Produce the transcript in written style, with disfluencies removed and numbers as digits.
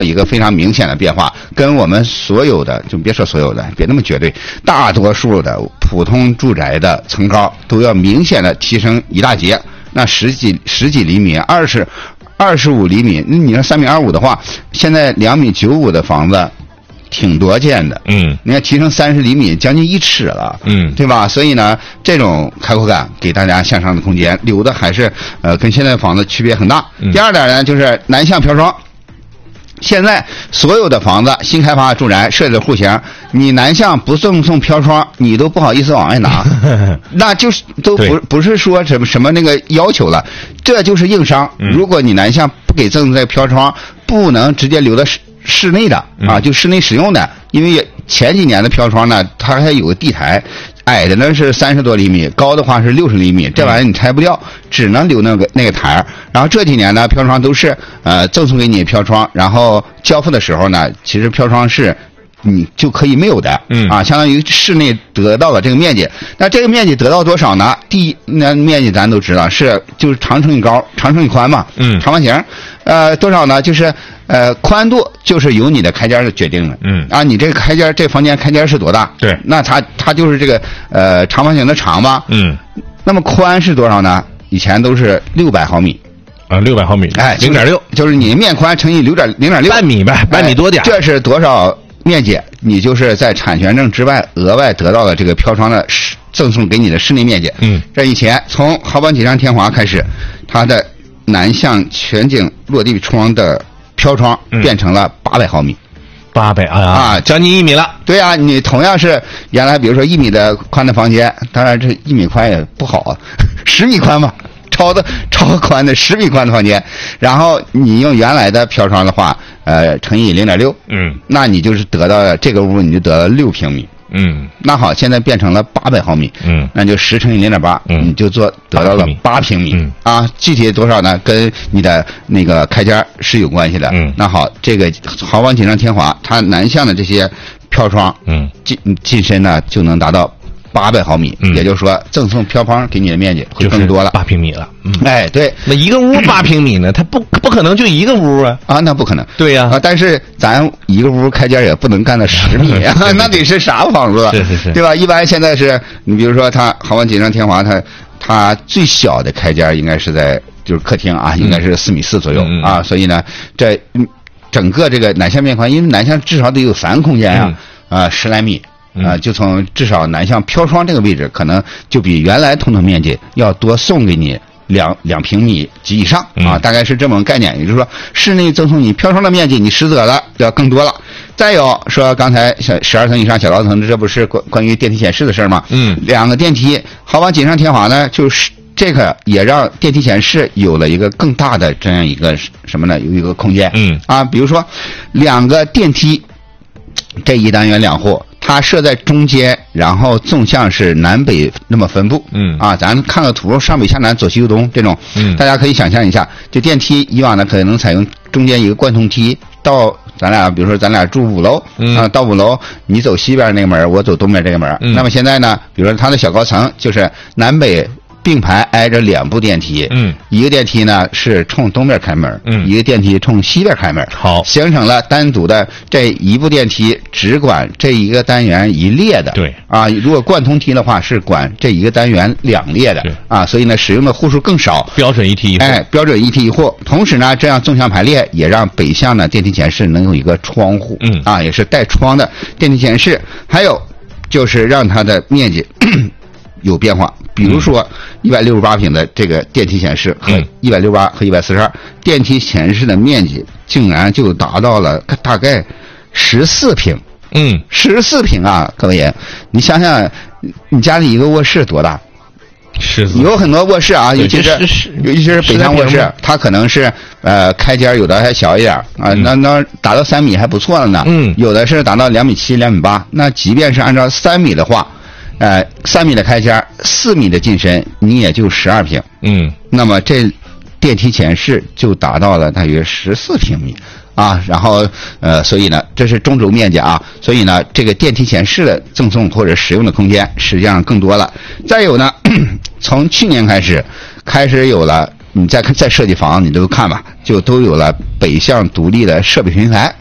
一个非常明显的变化，跟我们所有的，就别说所有的，别那么绝对，大多数的普通住宅的层高都要明显的提升一大截。那十几厘米，25厘米，你说3.25米的话，现在2.95米的房子挺多见的。你看提升30厘米，将近1尺了。对吧？所以呢，这种开阔感给大家向上的空间，留的还是跟现在房子区别很大。第二点呢，就是南向飘窗。现在所有的房子新开发住宅设计的户型，你南向不赠送飘窗，你都不好意思往外拿，那就是都不是说什么那个要求了，这就是硬伤。如果你南向不给赠送这飘窗，不能直接留到室内的啊，就室内使用的，因为前几年的飘窗呢，它还有个地台。矮的呢是30多厘米，高的话是60厘米，这玩意儿你拆不掉，只能留那个台儿。然后这几年呢，飘窗都是赠送给你飘窗，然后交付的时候呢，其实飘窗是你就可以没有的，相当于室内得到了这个面积。那这个面积得到多少呢？第一，那面积咱都知道就是长乘以高，长乘以宽嘛，长方形，多少呢？就是宽度就是由你的开间决定的，你这个开间这房间开间是多大？对，那它就是这个长方形的长吧，那么宽是多少呢？以前都是600毫米。600毫米，0.6，就是你面宽乘以0.6， 半米呗，半米多点。 这是多少面积？你就是在产权证之外额外得到了这个飘窗的赠送给你的室内面积。这以前从豪邦锦上添华开始，它的南向全景落地窗的飘窗变成了800毫米。 800将近1米了。 对啊，你同样是原来比如说1米的宽的房间，当然这1米宽也不好啊，10米宽嘛。超宽的10米宽的房间，然后你用原来的飘窗的话，乘以0.6，那你就是得到了这个屋你就得了6平米，那好，现在变成了800毫米，那就10乘以0.8，你就得到了8平米，具体多少呢？跟你的那个开间是有关系的，那好，这个豪邦锦上添华，它南向的这些飘窗，进深呢就能达到800毫米，也就是说赠送飘窗给你的面积会更多了， 8平米了。 对， 那一个屋8平米呢？它不可能就一个屋啊！ 那不可能。 对呀， 但是咱一个屋开间也不能干到10米啊，那得是啥房子？ 是， 对吧？一般现在是你比如说它豪邦锦上添华，它最小的开间应该是在就是客厅啊，应该是4.4米左右啊，所以呢，这整个这个南向面宽，因为南向至少得有3个空间10来米。就从至少南向飘窗这个位置，可能就比原来通透面积要多送给你2平米及以上大概是这么个概念。也就是说，室内赠送你飘窗的面积，你实则的要更多了。再有说，刚才12层以上小高层，这不是关于电梯显示的事吗？2个电梯，豪邦锦上添华呢，就是这个也让电梯显示有了一个更大的这样一个什么呢？有一个空间比如说2个电梯，这一单元2户。它设在中间，然后纵向是南北那么分布。咱看个图，上北下南，左西右东这种。大家可以想象一下，这电梯以往呢可能采用中间一个贯通梯到咱俩，比如说咱俩住5楼，到5楼你走西边那个门，我走东边这个门。那么现在呢，比如说它的小高层就是南北并排挨着2部电梯，一个电梯呢是冲东边开门，一个电梯冲西边开门， 好， 形成了单独的这一部电梯只管这一个单元一列的， 对如果贯通梯的话是管这一个单元2列的，所以呢使用的户数更少， 标准一梯一户， 标准一梯一户。同时呢，这样纵向排列也让北向的电梯显示能有一个窗户，也是带窗的电梯显示，还有就是让它的面积有变化，比如说168平的这个电梯显示和168和142，电梯显示的面积竟然就达到了大概14平。14平啊，各位，你想想，你家里一个卧室多大？有很多卧室啊，尤其是北向卧室，它可能是开间有的还小一点那达到3米还不错了呢。有的是达到2.7米、2.8米。那即便是按照3米的话，3米的开间，4米的进深，你也就12平。那么这电梯显示就达到了大约14平米。然后所以呢，这是中轴面积所以呢，这个电梯显示的赠送或者使用的空间实际上更多了。再有呢，从去年开始有了你再设计房，你都看吧，就都有了北向独立的设备平台。